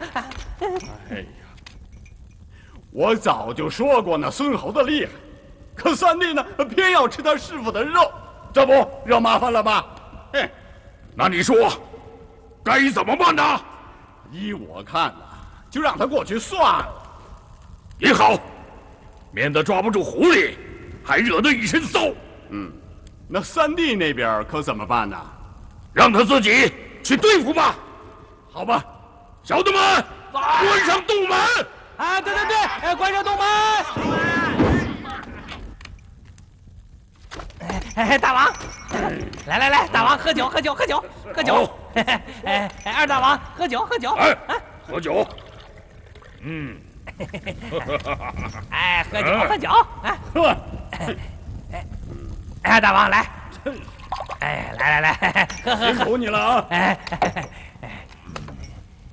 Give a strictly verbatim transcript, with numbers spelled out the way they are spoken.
哎呀，我早就说过那孙猴子厉害，可三弟呢，偏要吃他师傅的肉，这不惹麻烦了吧？嘿， 那你说该怎么办呢？ 依我看呢，就让他过去算了。 也好，免得抓不住狐狸，还惹得一身骚。 嗯，那三弟那边可怎么办呢？ 让他自己去对付吧。 好吧， 小的们，关上洞门。 啊，对对对，哎，关上洞门。哎哎，大王，来来来，大王喝酒喝酒喝酒喝酒。哎哎，二大王喝酒喝酒。 哎，喝酒。嗯。 哎，喝酒喝酒。哎，喝。哎，哎，大王来。哎，来来来，喝喝喝。 辛苦你了啊！ 哎。